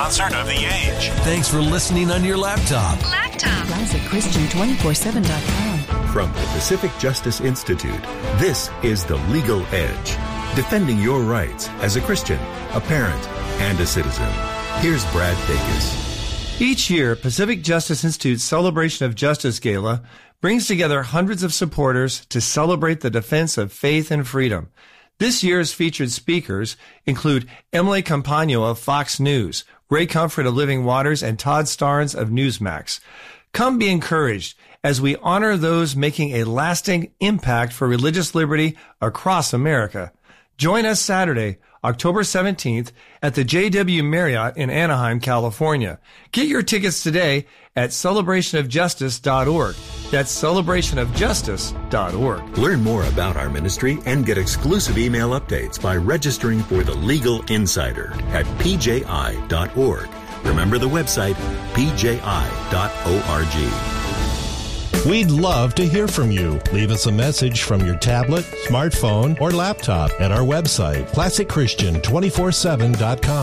concert of the age. Thanks for listening on your laptop. ClassicChristian247.com. From the Pacific Justice Institute, this is The Legal Edge, defending your rights as a Christian, a parent, and a citizen. Here's Brad Dacus. Each year, Pacific Justice Institute's Celebration of Justice Gala brings together hundreds of supporters to celebrate the defense of faith and freedom. This year's featured speakers include Emily Campagno of Fox News, Ray Comfort of Living Waters, and Todd Starnes of Newsmax. Come be encouraged as we honor those making a lasting impact for religious liberty across America. Join us Saturday, October 17th at the JW Marriott in Anaheim, California. Get your tickets today at celebrationofjustice.org. That's celebrationofjustice.org. Learn more about our ministry and get exclusive email updates by registering for the Legal Insider at pji.org. Remember the website, pji.org. We'd love to hear from you. Leave us a message from your tablet, smartphone, or laptop at our website, ClassicChristian247.com.